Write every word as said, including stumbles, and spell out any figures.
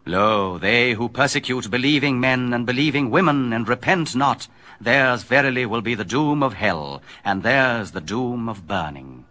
Lo, they who persecute believing men and believing women and repent not, theirs verily will be the doom of hell, and theirs the doom of burning.